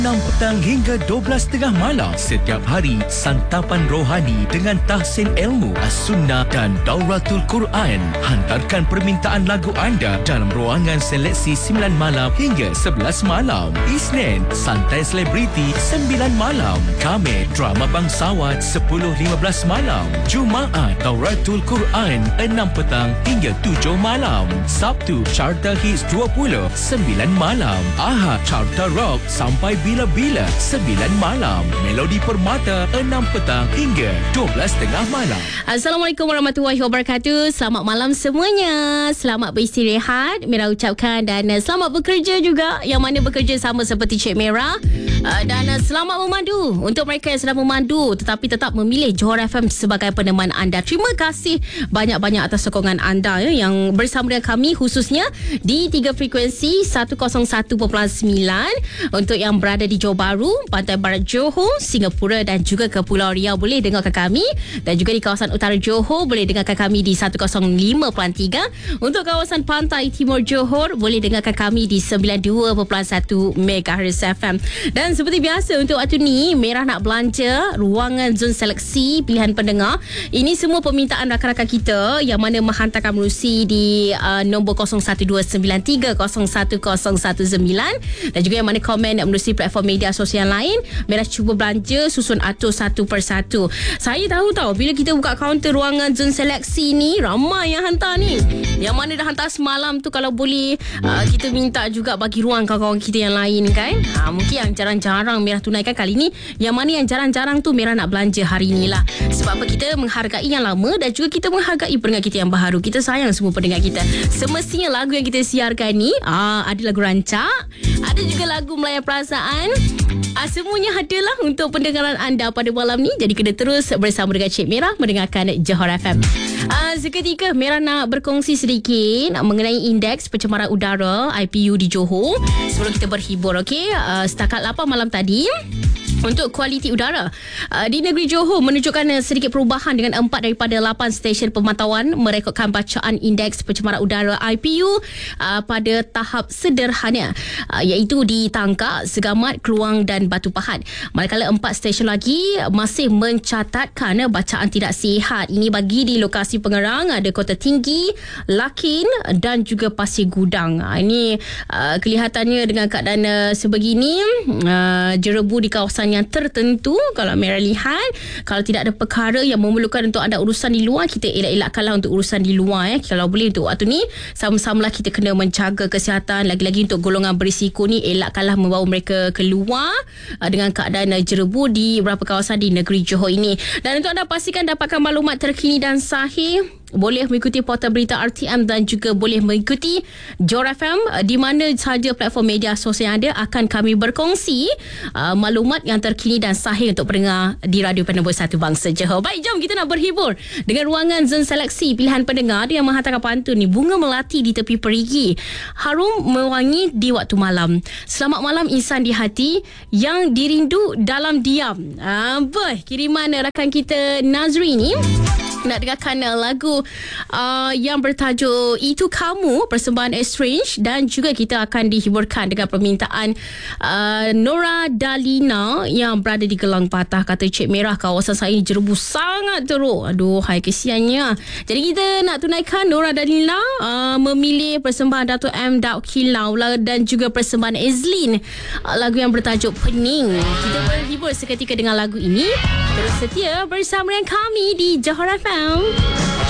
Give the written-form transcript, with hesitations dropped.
6 petang hingga 12.30 malam setiap hari, santapan rohani dengan tahsin ilmu As-Sunnah dan Dauratul Quran. Hantarkan permintaan lagu anda dalam ruangan seleksi 9 malam hingga 11 malam. Isnin, santai selebriti 9 malam. Khamis, drama bangsawan 10.15 malam. Jumaat, Dauratul Quran 6 petang hingga 7 malam. Sabtu, Carta Hits 20 9 malam. Ahad, Carta Rock sampai bila-bila 9 malam. Melodi Permata 6 petang hingga 12.30 malam. Assalamualaikum warahmatullahi wabarakatuh. Selamat malam semuanya. Selamat beristirahat, Mira ucapkan, dan selamat bekerja juga yang mana bekerja sama seperti Cik Mira. Dan selamat memandu untuk mereka yang sedang memandu tetapi tetap memilih Johor FM sebagai peneman anda. Terima kasih banyak-banyak atas sokongan anda yang bersama dengan kami, khususnya di 3 frekuensi 101.9 untuk yang berada di Johor Bahru, Pantai Barat Johor, Singapura dan juga ke Pulau Riau boleh dengarkan kami, dan juga di kawasan utara Johor boleh dengarkan kami di 105.3. Untuk kawasan Pantai Timur Johor boleh dengarkan kami di 92.1 MHz FM. Dan seperti biasa untuk waktu ni, Merah nak belanja ruangan zon seleksi pilihan pendengar. Ini semua permintaan rakan-rakan kita yang mana menghantarkan menerusi di nombor 01293 01019 dan juga yang mana komen menerusi platform media sosial lain. Merah cuba belanja, susun atur satu persatu. Saya tahu bila kita buka kaunter ruangan zon seleksi ni, ramai yang hantar ni. Yang mana dah hantar semalam tu, kalau boleh kita minta juga bagi ruang kawan-kawan kita yang lain kan. Mungkin yang jarang-jarang Merah tunaikan kali ni, yang mana yang jarang-jarang tu Merah nak belanja hari ni lah. Sebab apa? Kita menghargai yang lama dan juga kita menghargai pendengar kita yang baru. Kita sayang semua pendengar kita. Semestinya lagu yang kita siarkan ni ada lagu rancak, ada juga lagu melayan perasaan. Semuanya adalah untuk pendengaran anda pada malam ni. Jadi kena terus bersama dengan Cik Merah mendengarkan Johor FM. Seketika Merah nak berkongsi sedikit mengenai indeks pencemaran udara IPU di Johor sebelum kita berhibur. Okey, setakat 8 malam tadi, untuk kualiti udara di negeri Johor menunjukkan sedikit perubahan dengan 4 daripada 8 stesen pemantauan merekodkan bacaan indeks pencemaran udara IPU pada tahap sederhana, iaitu di Tangkak, Segamat, Keluang dan Batu Pahat. Manakala 4 stesen lagi masih mencatatkan bacaan tidak sihat. Ini bagi di lokasi Pengerang, ada Kota Tinggi, Lakin dan juga Pasir Gudang. Ini kelihatannya dengan keadaan sebegini, jerebu di kawasan yang tertentu, kalau Merah lihat, kalau tidak ada perkara yang memerlukan untuk ada urusan di luar, kita elak-elakkanlah untuk urusan di luar. Kalau boleh untuk waktu ni, sama-samalah kita kena menjaga kesihatan. Lagi-lagi untuk golongan berisiko ni, elakkanlah membawa mereka keluar dengan keadaan jerebu di beberapa kawasan di negeri Johor ini. Dan untuk anda pastikan dapatkan maklumat terkini dan sahih, boleh mengikuti portal berita RTM dan juga boleh mengikuti Johor FM di mana sahaja platform media sosial yang ada. Akan kami berkongsi maklumat yang terkini dan sahih untuk pendengar di Radio Penerbit 1 Bangsa Johor. Baik, jom kita nak berhibur dengan ruangan zon seleksi pilihan pendengar. Dia yang menghantarkan pantun ni, bunga melati di tepi perigi, harum mewangi di waktu malam. Selamat malam insan di hati yang dirindu dalam diam. Kiriman rakan kita Nazri ni nak dengarkan lagu yang bertajuk Itu Kamu, persembahan Estrange, dan juga kita akan dihiburkan dengan permintaan Nora Dalina yang berada di Gelang Patah. Kata Cik Merah, kawasan saya ni jerebu sangat teruk. Aduh, hai, kesiannya. Jadi kita nak tunaikan Nora Dalina memilih persembahan Dato' M. Daud Kilau dan juga persembahan Ezlin, lagu yang bertajuk Pening. Kita berhibur seketika dengan lagu ini. Terus setia bersama dengan kami di Johor FM.